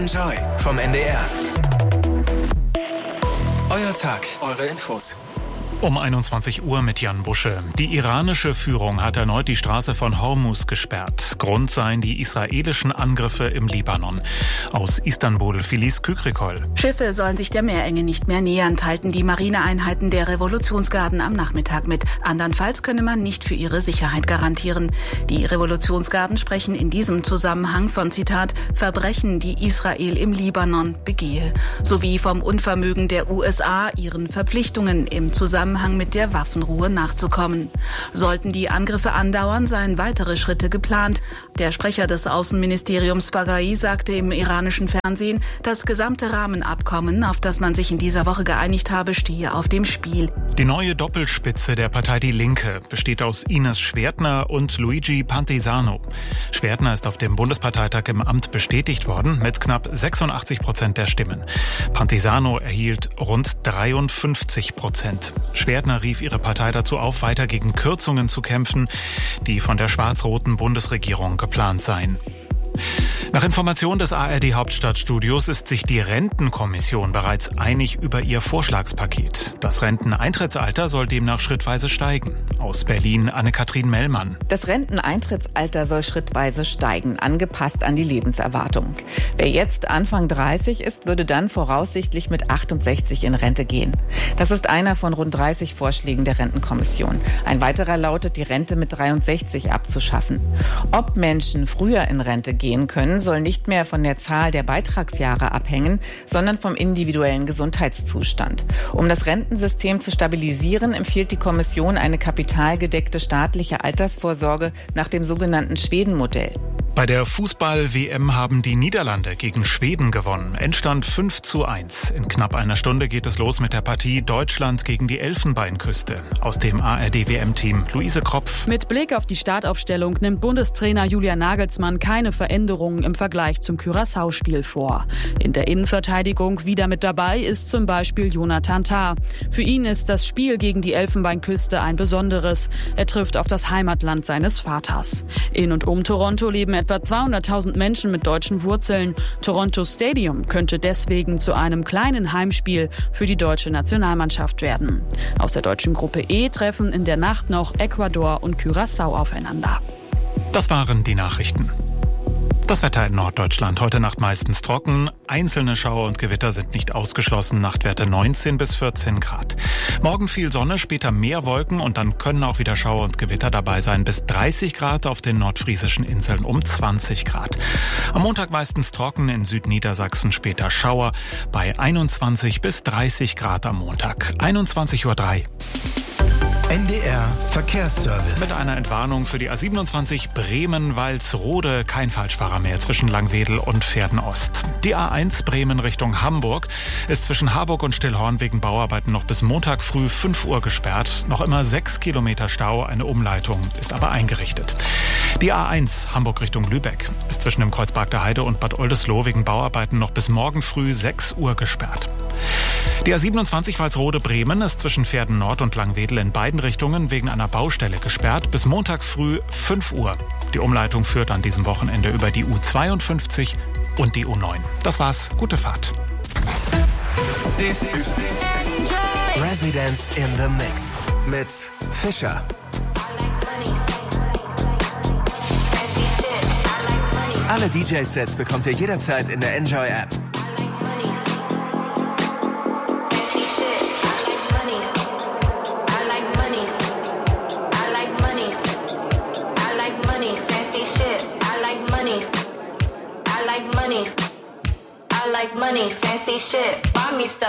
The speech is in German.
Enjoy vom NDR. Euer Tag, eure Infos. Um 21 Uhr mit Jan Busche. Die iranische Führung hat erneut die Straße von Hormuz gesperrt. Grund seien die israelischen Angriffe im Libanon. Aus Istanbul, Felice Kükrikol. Schiffe sollen sich der Meerenge nicht mehr nähern, teilten die Marineeinheiten der Revolutionsgarden am Nachmittag mit. Andernfalls könne man nicht für ihre Sicherheit garantieren. Die Revolutionsgarden sprechen in diesem Zusammenhang von, Zitat, Verbrechen, die Israel im Libanon begehe, sowie vom Unvermögen der USA, ihren Verpflichtungen im Zusammenhang mit der Waffenruhe nachzukommen. Sollten die Angriffe andauern, seien weitere Schritte geplant. Der Sprecher des Außenministeriums Baghai sagte im iranischen Fernsehen, das gesamte Rahmenabkommen, auf das man sich in dieser Woche geeinigt habe, stehe auf dem Spiel. Die neue Doppelspitze der Partei Die Linke besteht aus Ines Schwertner und Luigi Pantisano. Schwertner ist auf dem Bundesparteitag im Amt bestätigt worden mit knapp 86% der Stimmen. Pantisano erhielt rund 53%. Schwertner rief ihre Partei dazu auf, weiter gegen Kürzungen zu kämpfen, die von der schwarz-roten Bundesregierung geplant seien. Nach Information des ARD-Hauptstadtstudios ist sich die Rentenkommission bereits einig über ihr Vorschlagspaket. Das Renteneintrittsalter soll demnach schrittweise steigen. Aus Berlin Anne-Kathrin Mellmann. Das Renteneintrittsalter soll schrittweise steigen, angepasst an die Lebenserwartung. Wer jetzt Anfang 30 ist, würde dann voraussichtlich mit 68 in Rente gehen. Das ist einer von rund 30 Vorschlägen der Rentenkommission. Ein weiterer lautet, die Rente mit 63 abzuschaffen. Ob Menschen früher in Rente gehen können, soll nicht mehr von der Zahl der Beitragsjahre abhängen, sondern vom individuellen Gesundheitszustand. Um das Rentensystem zu stabilisieren, empfiehlt die Kommission eine kapitalgedeckte staatliche Altersvorsorge nach dem sogenannten Schweden-Modell. Bei der Fußball-WM haben die Niederlande gegen Schweden gewonnen. Endstand 5:1. In knapp einer Stunde geht es los mit der Partie Deutschland gegen die Elfenbeinküste. Aus dem ARD-WM-Team Luise Kropf. Mit Blick auf die Startaufstellung nimmt Bundestrainer Julian Nagelsmann keine Veränderungen im Vergleich zum Curaçao-Spiel vor. In der Innenverteidigung wieder mit dabei ist zum Beispiel Jonathan Tah. Für ihn ist das Spiel gegen die Elfenbeinküste ein besonderes. Er trifft auf das Heimatland seines Vaters. In und um Toronto leben etwa 200.000 Menschen mit deutschen Wurzeln. Toronto Stadium könnte deswegen zu einem kleinen Heimspiel für die deutsche Nationalmannschaft werden. Aus der deutschen Gruppe E treffen in der Nacht noch Ecuador und Curaçao aufeinander. Das waren die Nachrichten. Das Wetter in Norddeutschland. Heute Nacht meistens trocken. Einzelne Schauer und Gewitter sind nicht ausgeschlossen. Nachtwerte 19 bis 14 Grad. Morgen viel Sonne, später mehr Wolken und dann können auch wieder Schauer und Gewitter dabei sein. Bis 30 Grad auf den nordfriesischen Inseln, um 20 Grad. Am Montag meistens trocken, in Südniedersachsen später Schauer bei 21 bis 30 Grad am Montag. 21:03 Uhr. NDR Verkehrsservice. Mit einer Entwarnung für die A27 Bremen-Walsrode. Kein Falschfahrer mehr zwischen Langwedel und Pferden-Ost. Die A1 Bremen Richtung Hamburg ist zwischen Harburg und Stillhorn wegen Bauarbeiten noch bis Montag früh 5 Uhr gesperrt. Noch immer 6 Kilometer Stau. Eine Umleitung ist aber eingerichtet. Die A1 Hamburg Richtung Lübeck ist zwischen dem Kreuzberg der Heide und Bad Oldesloe wegen Bauarbeiten noch bis morgen früh 6 Uhr gesperrt. Die A27 Walsrode-Bremen ist zwischen Pferden Nord und Langwedel in beiden Richtungen wegen einer Baustelle gesperrt bis Montag früh 5 Uhr. Die Umleitung führt an diesem Wochenende über die U52 und die U9. Das war's. Gute Fahrt. This is Residence in the Mix mit Fischer. Alle DJ-Sets bekommt ihr jederzeit in der Enjoy-App. Money, fancy shit, buy me stuff.